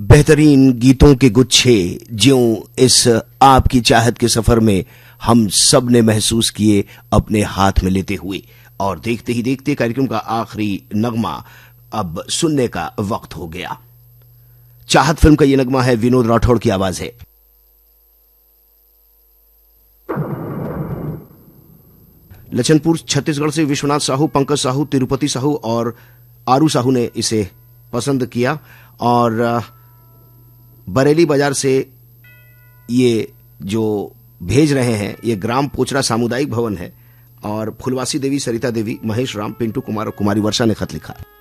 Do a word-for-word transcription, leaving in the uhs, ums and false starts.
बेहतरीन गीतों के गुच्छे ज्यों इस आपकी चाहत के सफर में हम सब ने महसूस किए अपने हाथ में लेते हुए। और देखते ही देखते कार्यक्रम का आखिरी नगमा अब सुनने का वक्त हो गया। चाहत फिल्म का यह नगमा है, विनोद राठौड़ की आवाज है। लचनपुर छत्तीसगढ़ से विश्वनाथ साहू, पंकज साहू, तिरुपति साहू और आरू साहू ने इसे पसंद किया। और बरेली बाजार से ये जो भेज रहे हैं ये ग्राम पोचरा सामुदायिक भवन है। और फुलवासी देवी, सरिता देवी, महेश राम, पिंटू कुमार और कुमारी वर्षा ने खत लिखा।